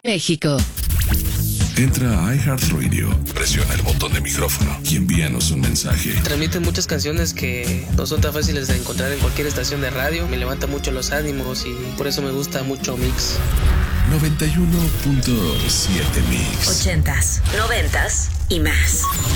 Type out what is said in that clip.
México. Entra a iHeartRadio, presiona el botón de micrófono y envíanos un mensaje. Transmiten muchas canciones que no son tan fáciles de encontrar en cualquier estación de radio. Me levanta mucho los ánimos y por eso me gusta mucho Mix. 91.7 Mix. 80s, 90s y más.